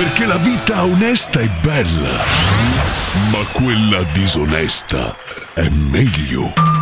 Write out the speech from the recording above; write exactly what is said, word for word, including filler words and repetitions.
Perché la vita onesta è bella, ma quella disonesta è meglio.